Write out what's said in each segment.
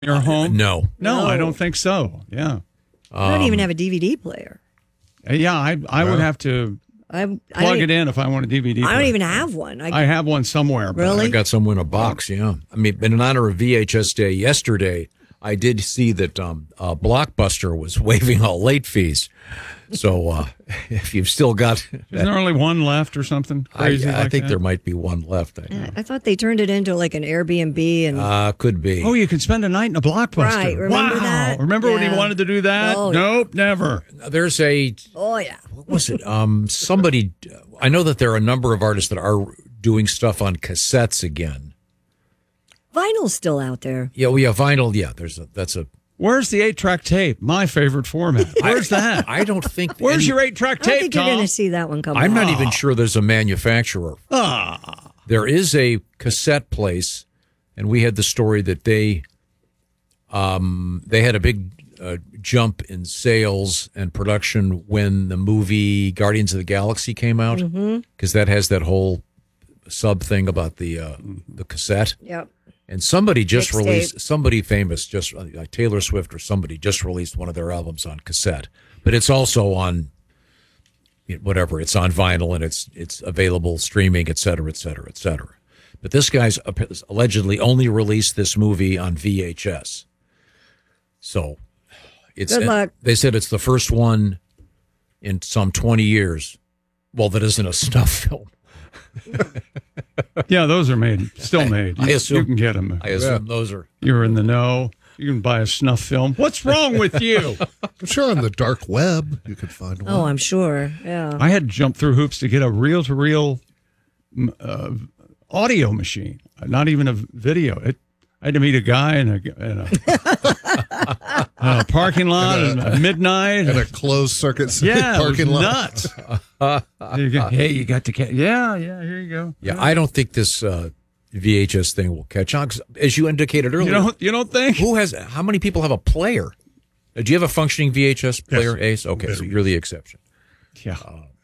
your home? No. No, I don't think so. Yeah. I don't even have a DVD player. Yeah, I would have to plug it in if I want a DVD player. I don't even have one. I have one somewhere. But Really? I got some in a box, yeah. I mean, in honor of VHS Day yesterday, I did see that Blockbuster was waiving all late fees. So if you've still got... Is there only one left or something crazy I like think that? there might be one left. I thought they turned it into like an Airbnb and Could be. Oh, you can spend a night in a Blockbuster. Right, remember wow. that? Remember when he Yeah. wanted to do that? Oh, nope, never. There's a... oh yeah. What was it? Somebody... I know that there are a number of artists that are doing stuff on cassettes again. Vinyl's still out there. Yeah, vinyl. Yeah, that's a... Where's the 8-track tape? My favorite format. Where's that? I don't think... Where's your 8-track I don't tape, think you're Tom? going to see that one come I'm out. not even sure there's a manufacturer. There is a cassette place, and we had the story that they had a big jump in sales and production when the movie Guardians of the Galaxy came out, because that has that whole sub thing about the cassette. Yep. And somebody just Mixtape. released, somebody famous, just like Taylor Swift or somebody just released one of their albums on cassette. But it's also on whatever, it's on vinyl and it's available streaming, et cetera, et cetera, et cetera. But this guy's allegedly only released this movie on VHS. So it's Good luck. They said it's the first one in some 20 years. Well, that isn't a snuff film. Yeah, those are still made. I assume you can get them. I assume those are. You're in the know. You can buy a snuff film. What's wrong with you? I'm sure on the dark web you could find one. Oh, I'm sure. Yeah. I had to jump through hoops to get a reel-to-reel audio machine, not even a video. I had to meet a guy in a parking lot at midnight. In a closed circuit parking lot. Nuts. Hey, you got the cat. Yeah, here you go. Yeah, I don't think this VHS thing will catch on. 'Cause as you indicated earlier, You don't think? How many people have a player? Do you have a functioning VHS player, Ace? Okay, so you're the exception. Yeah.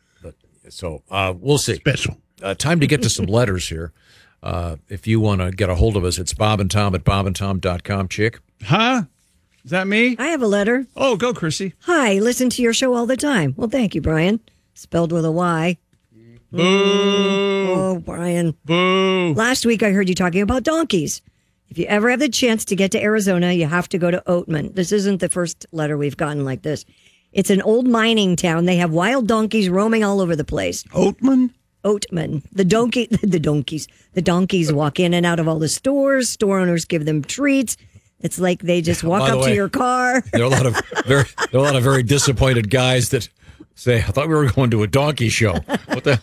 So we'll see. Special. Time to get to some letters here. If you want to get a hold of us, it's Bob and Tom at bobandtom.com, chick. Huh? Is that me? I have a letter. Oh, go, Chrissy. Hi, listen to your show all the time. Well, thank you, Brian. Spelled with a Y. Boo. Oh, Brian. Boo. Last week I heard you talking about donkeys. If you ever have the chance to get to Arizona, you have to go to Oatman. This isn't the first letter we've gotten like this. It's an old mining town. They have wild donkeys roaming all over the place. Oatman? Oatman. The donkeys walk in and out of all the stores. Store owners give them treats. It's like they just walk By the up to way, your car. There are a lot of very disappointed guys that say, "I thought we were going to a donkey show." What the?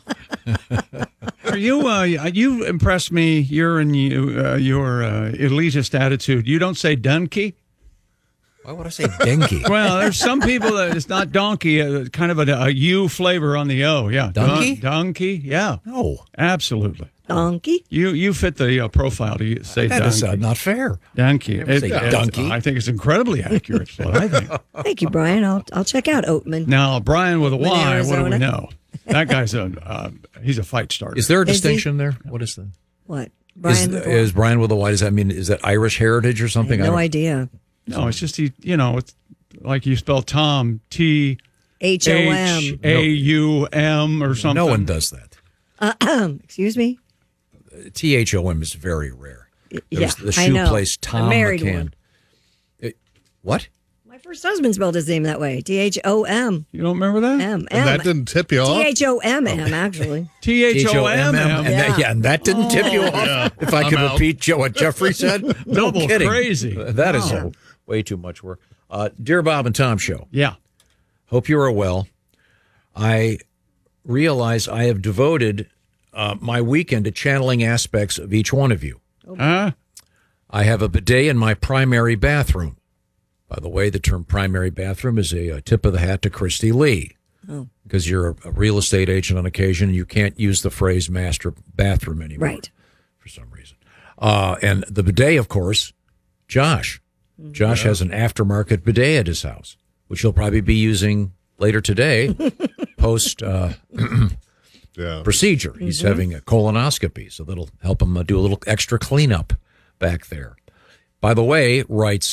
Are you impressed me. You're in your elitist attitude. You don't say donkey. Why would I say donkey? Well, there's some people that it's not donkey, kind of a U flavor on the O. Yeah, Donkey? Donkey. Yeah. No, absolutely. Donkey. You fit the profile to say that donkey. is not fair. Donkey. Say donkey. I think it's increibly accurate. Is what I think. Thank you, Brian. I'll check out Oatman. Now, Brian with a Y. What do we Arizona. know? That guy's he's a fight starter. Is there a Is he? distinction there? What is the? What? Brian? Is Brian with a Y? Does that mean is that Irish heritage or something? no I don't- idea. No, it's just it's like you spell Tom T HOM. HAUM or something. No one does that. Excuse me? THOM is very rare. There's the I shoe know. place Tom I married McCann. What? My first husband spelled his name that way. THOM. You don't remember that? M. And that didn't tip you off? THOM, actually. THOMM. And that didn't tip you off. If I could repeat what Jeffrey said. No Double kidding. crazy. That is way too much work. Dear Bob and Tom Show. Yeah. Hope you are well. I realize I have devoted my weekend to channeling aspects of each one of you. I have a bidet in my primary bathroom. By the way, the term primary bathroom is a tip of the hat to Christy Lee. Because you're a real estate agent on occasion, and you can't use the phrase master bathroom anymore. Right. For some reason. And the bidet, of course, Josh. Josh has an aftermarket bidet at his house, which he'll probably be using later today, post procedure. He's having a colonoscopy, so that'll help him do a little extra cleanup back there. By the way, writes